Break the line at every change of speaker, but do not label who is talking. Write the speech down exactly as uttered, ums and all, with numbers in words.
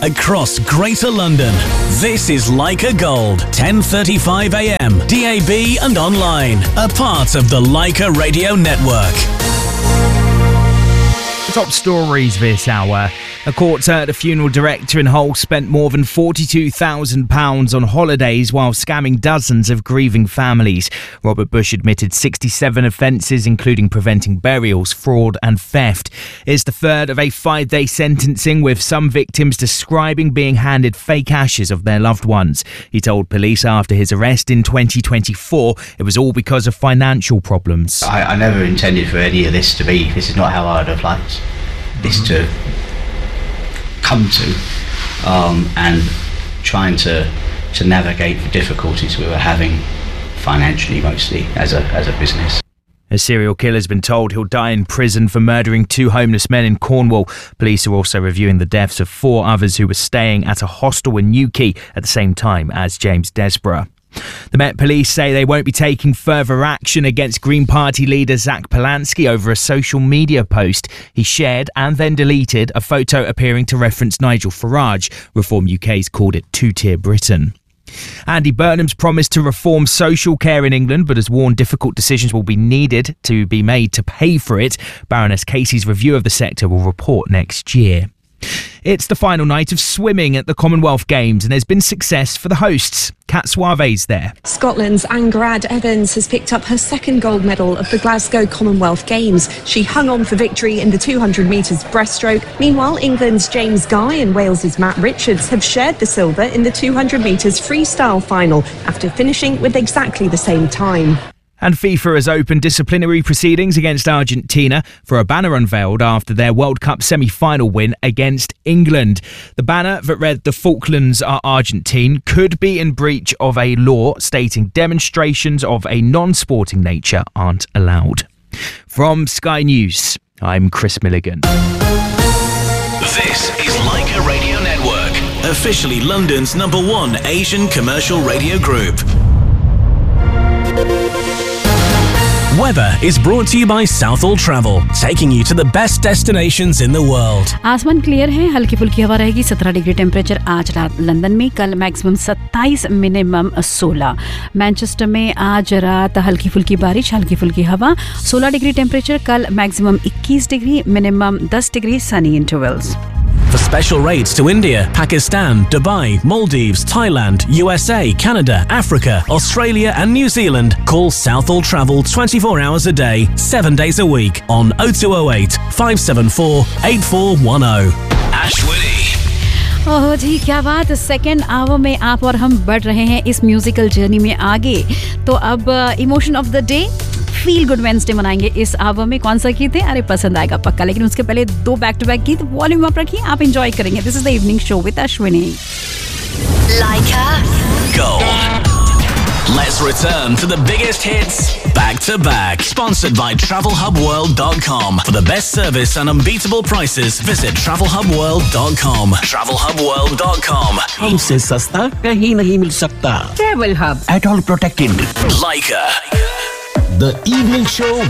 across Greater London. This is Leica Gold, ten thirty-five a m, D A B and online. A part of the Leica Radio Network.
Top stories this hour. A court-ordered funeral director in Hull spent more than forty-two thousand pounds on holidays while scamming dozens of grieving families. Robert Bush admitted sixty-seven offences, including preventing burials, fraud and theft. It's the third of a five-day sentencing, with some victims describing being handed fake ashes of their loved ones. He told police after his arrest in twenty twenty-four it was all because of financial problems.
I, I never intended for any of this to be, this is not how I'd have liked this to come to, um, and trying to to navigate the difficulties we were having financially, mostly as a as a business.
A serial killer has been told he'll die in prison for murdering two homeless men in Cornwall. Police are also reviewing the deaths of four others who were staying at a hostel in Newquay at the same time as James Desborough. The Met Police say they won't be taking further action against Green Party leader Zach Polanski over a social media post. He shared and then deleted a photo appearing to reference Nigel Farage. Reform U K's called it two-tier Britain. Andy Burnham's promised to reform social care in England, but has warned difficult decisions will be needed to be made to pay for it. Baroness Casey's review of the sector will report next year. It's the final night of swimming at the Commonwealth Games, and there's been success for the hosts. Kat Suave's there.
Scotland's Angarad Evans has picked up her second gold medal of the Glasgow Commonwealth Games. She hung on for victory in the two hundred metres breaststroke. Meanwhile, England's James Guy and Wales's Matt Richards have shared the silver in the two hundred metres freestyle final after finishing with exactly the same time.
And FIFA has opened disciplinary proceedings against Argentina for a banner unveiled after their World Cup semi-final win against England. The banner that read "The Falklands are Argentine" could be in breach of a law stating demonstrations of a non-sporting nature aren't allowed. From Sky News, I'm Chris Milligan.
This is Leica Radio Network, officially London's number one Asian commercial radio group. Weather is brought to you by Southall Travel, taking you to the best destinations in the world.
आसमान clear है, हल्की फुल्की हवा रहेगी. सत्रह degree temperature आज रात London में, कल मैक्सिमम सत्ताईस, मिनिमम सोलह. मैनचेस्टर में आज रात हल्की फुल्की बारिश, हल्की फुल्की हवा, सोलह डिग्री टेम्परेचर, कल मैक्सिमम इक्कीस डिग्री, मिनिमम दस degree, Sunny intervals.
For special rates to India, Pakistan, Dubai, Maldives, Thailand, U S A, Canada, Africa, Australia and New Zealand, call Southall Travel twenty-four hours a day, seven days a week on oh two oh eight, five seven four, eight four one oh. Ashwini.
ओह जी, क्या बात. Second hour में आप और हम बढ़ रहे हैं इस म्यूजिकल जर्नी में आगे. तो अब emotion of the day, feel good Wednesday मनाएंगे इस आवर में. कौन सा गीत है? अरे पसंद आएगा पक्का, लेकिन उसके पहले दो बैक टू बैक गीत वॉल्यूम अप रखिए, आप एंजॉय करेंगे. This is the evening show with Ashwini.
Leica Gold. Let's return to the biggest hits back to back. Sponsored by travel hub world dot com. For the best service and unbeatable prices, visit travel hub world dot com. travel hub world dot com.
हमसे सस्ता कहीं नहीं मिल सकता.
Travel Hub.
At all protected.
Leica.
The evening show